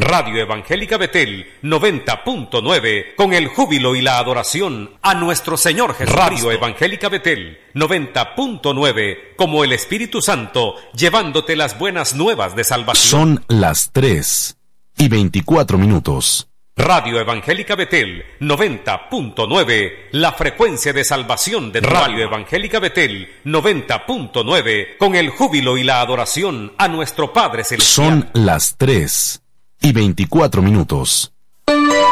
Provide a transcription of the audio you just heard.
Radio Evangélica Betel 90.9, con el júbilo y la adoración a nuestro Señor Jesucristo. Radio Evangélica Betel 90.9, como el Espíritu Santo, llevándote las buenas nuevas de salvación. Son las 3:24. Radio Evangélica Betel 90.9, la frecuencia de salvación de Radio Evangélica Betel 90.9, con el júbilo y la adoración a nuestro Padre Celestial. Son las 3:24.